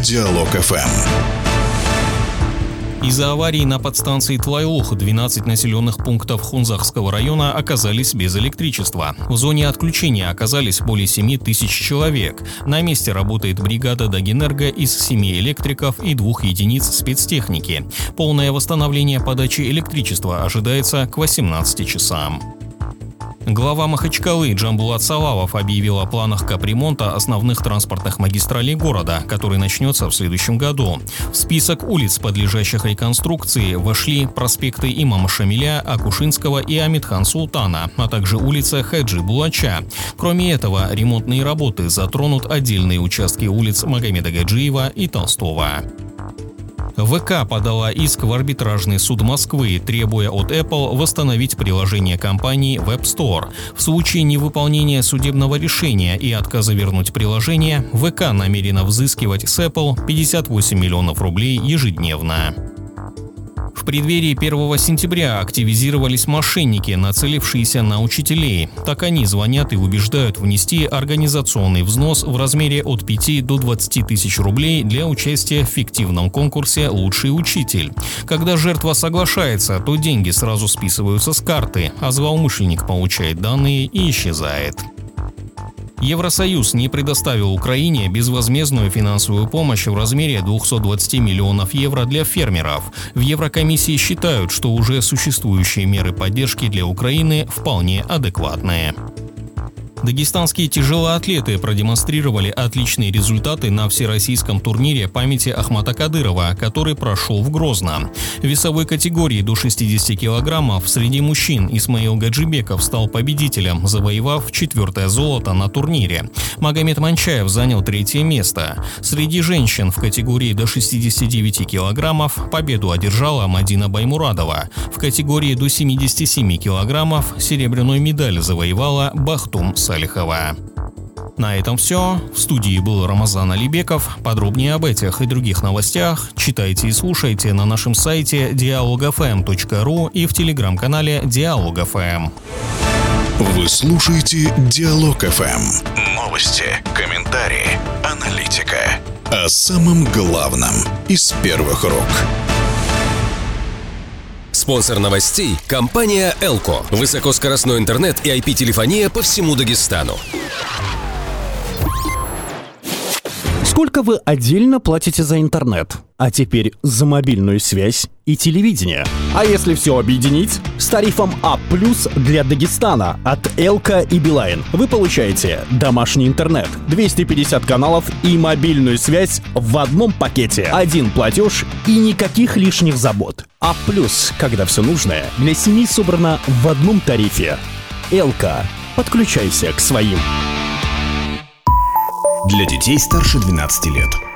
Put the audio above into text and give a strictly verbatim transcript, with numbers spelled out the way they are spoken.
Диалог-ФМ. Из-за аварии на подстанции Тлайлух двенадцать населенных пунктов Хунзахского района оказались без электричества. В зоне отключения оказались более семи тысяч человек. На месте работает бригада Дагэнерго из семи электриков и двух единиц спецтехники. Полное восстановление подачи электричества ожидается к восемнадцати часам. Глава Махачкалы Джамбулат Салавов объявил о планах капремонта основных транспортных магистралей города, который начнется в следующем году. В список улиц, подлежащих реконструкции, вошли проспекты Имама Шамиля, Акушинского и Амитхан Султана, а также улица Хаджи Булача. Кроме этого, ремонтные работы затронут отдельные участки улиц Магомеда Гаджиева и Толстого. ВК подала иск в арбитражный суд Москвы, требуя от Apple восстановить приложение компании в App Store. В случае невыполнения судебного решения и отказа вернуть приложение, ВК намерена взыскивать с Apple пятьдесят восемь миллионов рублей ежедневно. В преддверии первого сентября активизировались мошенники, нацелившиеся на учителей. Так они звонят и убеждают внести организационный взнос в размере от пяти до двадцати тысяч рублей для участия в фиктивном конкурсе «Лучший учитель». Когда жертва соглашается, то деньги сразу списываются с карты, а злоумышленник получает данные и исчезает. Евросоюз не предоставил Украине безвозмездную финансовую помощь в размере двухсот двадцати миллионов евро для фермеров. В Еврокомиссии считают, что уже существующие меры поддержки для Украины вполне адекватные. Дагестанские тяжелоатлеты продемонстрировали отличные результаты на всероссийском турнире памяти Ахмата Кадырова, который прошел в Грозно. В весовой категории до шестидесяти килограммов среди мужчин Исмаил Гаджибеков стал победителем, завоевав четвертое золото на турнире. Магомед Манчаев занял третье место. Среди женщин в категории до шестидесяти девяти килограммов победу одержала Мадина Баймурадова. В категории до семидесяти семи килограммов серебряную медаль завоевала Бахтум Салихова. На этом все. В студии был Рамазан Алибеков. Подробнее об этих и других новостях читайте и слушайте на нашем сайте диалог эф эм точка ру и в телеграм-канале Диалог.ФМ. Вы слушаете Диалог.ФМ. Новости, комментарии, аналитика. О самом главном из первых рук. Спонсор новостей – компания Элко. Высокоскоростной интернет и ай пи-телефония по всему Дагестану. Сколько вы отдельно платите за интернет? А теперь за мобильную связь и телевидение. А если все объединить? С тарифом А плюс для Дагестана от Элко и Билайн вы получаете домашний интернет, двести пятьдесят каналов и мобильную связь в одном пакете. Один платеж и никаких лишних забот. А плюс, когда все нужное для семьи собрано в одном тарифе. Элко. Подключайся к своим. Для детей старше двенадцати лет.